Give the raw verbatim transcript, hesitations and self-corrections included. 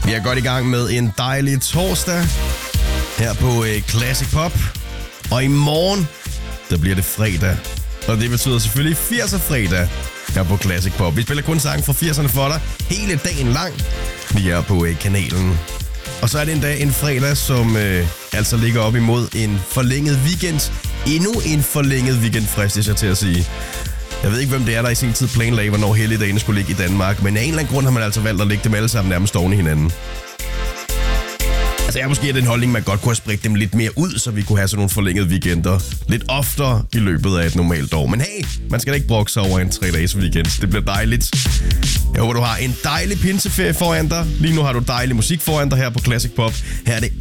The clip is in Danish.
Vi er godt i gang med en dejlig torsdag her på øh, Classic Pop. Og i morgen, der bliver det fredag. Og det betyder selvfølgelig firserne fredag her på Classic Pop. Vi spiller kun sange fra firserne for dig hele dagen lang. Vi er på øh, kanalen. Og så er det en dag, en fredag, som øh, altså ligger op imod en forlænget weekend. Endnu en forlænget weekend, fristes jeg til at sige. Jeg ved ikke, hvem det er, der i sin tid planlagde, hvornår helligdagene skulle ligge i Danmark. Men af en eller anden grund har man altså valgt at lægge dem alle sammen nærmest oven i hinanden. Altså jeg måske er den holdning, man godt kunne have spredt dem lidt mere ud, så vi kunne have sådan nogle forlængede weekender lidt oftere i løbet af et normalt år. Men hey, man skal da ikke brokke sig over en tre dages weekend. Det bliver dejligt. Jeg håber, du har en dejlig pinseferie foran dig. Lige nu har du dejlig musik foran dig her på Classic Pop. Her er det